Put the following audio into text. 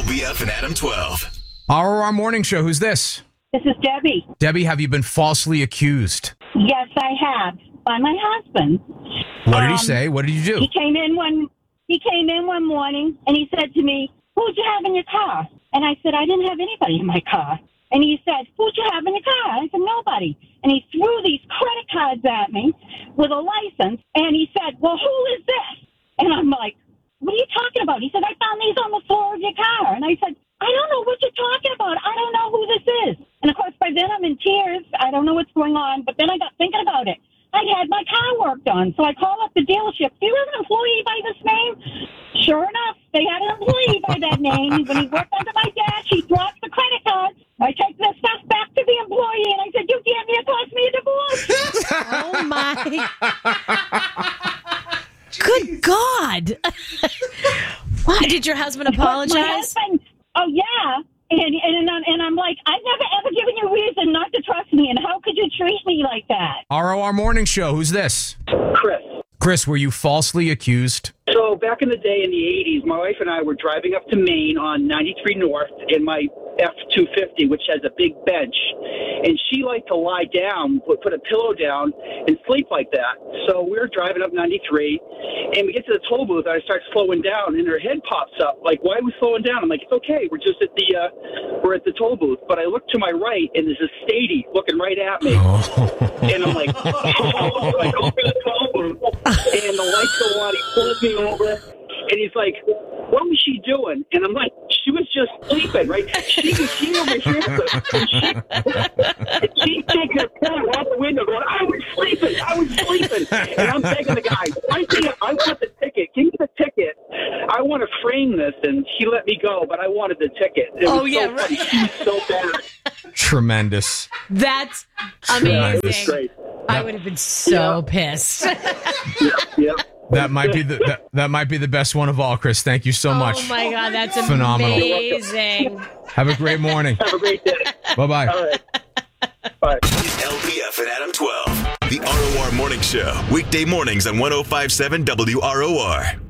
LBF and Adam 12. Our morning show. Who's this? This is Debbie. Debbie, have you been falsely accused? Yes, I have. By my husband. What did he say? What did you do? He came in one morning and he said to me, "Who'd you have in your car?" And I said, "I didn't have anybody in my car." And he said, "Who'd you have in your car?" I said, "Nobody." And he threw these credit cards at me with a license and he said, "Well, who is this?" And I'm like, "What are you talking about?" He said, "I found these on the floor of your car." And I said, "I don't know what you're talking about. I don't know who this is." And of course, by then I'm in tears. I don't know what's going on. But then I got thinking about it. I'd had my car worked on. So I call up the dealership. "Do you have an employee by this name?" Sure enough, they had an employee by that name. When he worked under my dash, he drops the credit card. I take the stuff back to the employee, and I said, "You damn near caused me a divorce." Oh, my. Good God. What? Did your husband apologize? My husband, oh, yeah. And I'm like, "I've never, ever given you reason not to trust me, and how could you treat me like that?" ROR morning show. Who's this? Chris. Chris, were you falsely accused? So back in the day in the 80s, my wife and I were driving up to Maine on 93 North in my F-250, which has a big bench. And she liked to lie down, put a pillow down, and sleep like that. So we were driving up 93, and we get to the toll booth, and I start slowing down, and her head pops up. Like, "Why are we slowing down?" I'm like, "It's okay. We're just at we're at the toll booth." But I look to my right, and there's a Stady looking right at me. And I'm like, "Oh," like over the toll booth. And the lights go on. He pulls me over, and he's like, "What was she doing?" And I'm like, "She was just sleeping, right?" She over here, and she's taking her pillow out the window, going, "I was sleeping." And I'm begging the guy, "I want the ticket. Give me the ticket. I want to frame this." And he let me go, but I wanted the ticket. It was so funny. She was so bad. Tremendous. That's Yeah, it was amazing. great. I would have been so pissed. Yeah. That might be the best one of all, Chris. Thank you so much. Oh, my God. That's Phenomenal. amazing. Have a great morning. Have a great day. Bye-bye. All right. Bye. LBF and Adam 12. The ROR morning show. Weekday mornings on 105.7 WROR.